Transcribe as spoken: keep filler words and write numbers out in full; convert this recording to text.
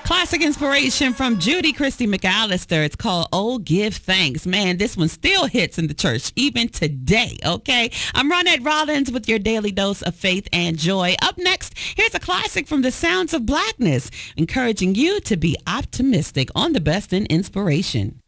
Classic inspiration from Judy Christie McAllister. It's called Oh Give Thanks. Man, this one still hits in the church even today, okay? I'm Ronette Rollins with your daily dose of faith and joy. Up next, here's a classic from the Sounds of Blackness, encouraging you to be optimistic on the best in inspiration.